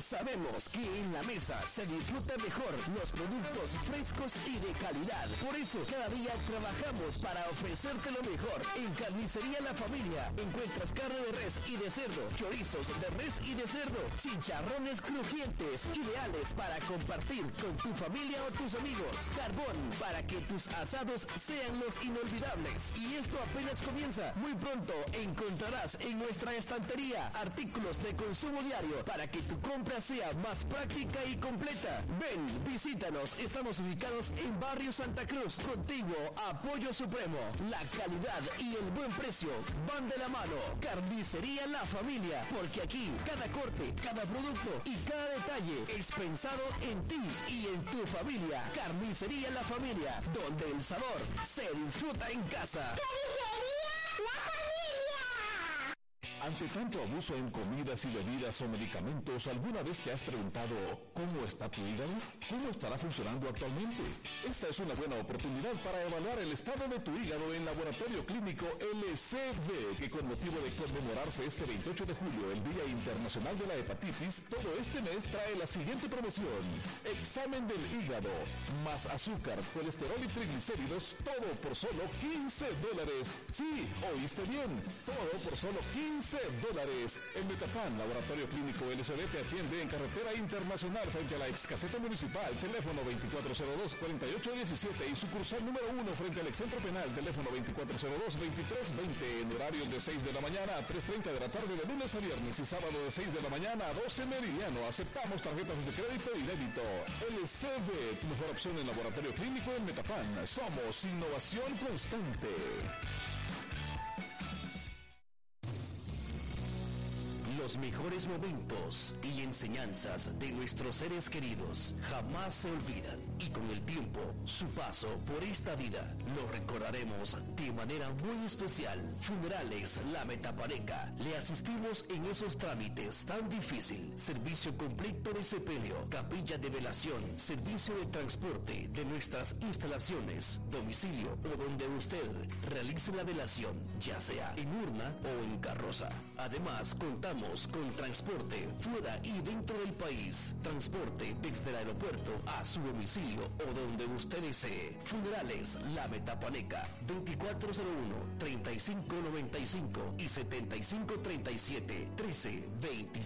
Sabemos que en la mesa se disfruta mejor los productos frescos y de calidad. Por eso cada día trabajamos para ofrecerte lo mejor. En Carnicería La Familia encuentras carne de res y de cerdo, chorizos de res y de cerdo, chicharrones crujientes, ideales para compartir con tu familia o tus amigos. Carbón para que tus asados sean los inolvidables. Y esto apenas comienza. Muy pronto encontrarás en nuestra estantería artículos de consumo diario para que tu compra sea más práctica y completa. Ven, visítanos. Estamos ubicados en Barrio Santa Cruz, contiguo a Pollo Supremo. La calidad y el buen precio van de la mano. Carnicería La Familia, porque aquí cada corte, cada producto y cada detalle es pensado en ti y en tu familia. Carnicería La Familia, donde el sabor se disfruta en casa. ¡Carnicería La Familia! Ante tanto abuso en comidas y bebidas o medicamentos, ¿alguna vez te has preguntado cómo está tu hígado? ¿Cómo estará funcionando actualmente? Esta es una buena oportunidad para evaluar el estado de tu hígado en Laboratorio Clínico LCV, que con motivo de conmemorarse este 28 de julio, el Día Internacional de la Hepatitis, todo este mes trae la siguiente promoción. Examen del hígado, más azúcar, colesterol y triglicéridos, todo por solo $15. Sí, oíste bien, todo por solo $15. En Metapan, Laboratorio Clínico LCV te atiende en Carretera Internacional frente a la ex caseta municipal, teléfono 2402-4817 y sucursal número 1 frente al Excentro Penal, teléfono 2402-2320, en horario de 6 de la mañana a 3:30 de la tarde de lunes a viernes y sábado de 6 de la mañana a 12 meridiano. Aceptamos tarjetas de crédito y débito. LCV, tu mejor opción en Laboratorio Clínico en Metapan. Somos innovación constante. Los mejores momentos y enseñanzas de nuestros seres queridos jamás se olvidan, y con el tiempo, su paso por esta vida lo recordaremos de manera muy especial. Funerales La Metapaneca, le asistimos en esos trámites tan difíciles. Servicio completo de sepelio, capilla de velación, servicio de transporte de nuestras instalaciones, domicilio o donde usted realice la velación, ya sea en urna o en carroza. Además, contamos con transporte fuera y dentro del país, transporte desde el aeropuerto a su domicilio o donde usted desee. Funerales La Metapaneca, 2401-3595 y 7537-1325.